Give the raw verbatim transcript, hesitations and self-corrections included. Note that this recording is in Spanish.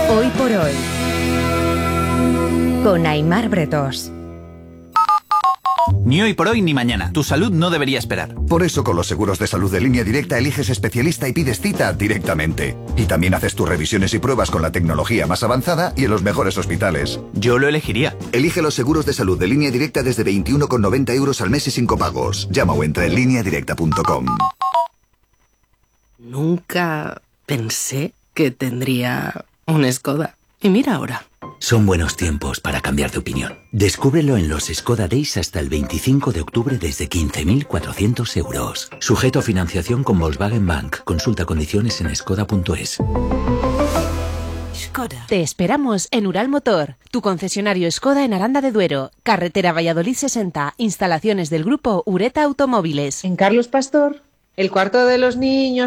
Hoy por hoy, con Aimar Bretós. Ni hoy por hoy ni mañana. Tu salud no debería esperar. Por eso con los seguros de salud de Línea Directa eliges especialista y pides cita directamente. Y también haces tus revisiones y pruebas con la tecnología más avanzada y en los mejores hospitales. Yo lo elegiría. Elige los seguros de salud de Línea Directa desde veintiuno con noventa euros al mes y sin copagos. Llama o entra en línea directa punto com. Nunca pensé que tendría un Skoda. Y mira ahora. Son buenos tiempos para cambiar de opinión. Descúbrelo en los Skoda Days hasta el veinticinco de octubre desde quince mil cuatrocientos euros. Sujeto a financiación con Volkswagen Bank. Consulta condiciones en skoda punto es. Te esperamos en Ural Motor, tu concesionario Skoda en Aranda de Duero, carretera Valladolid sesenta, instalaciones del grupo Ureta Automóviles. En Carlos Pastor, el cuarto de los niños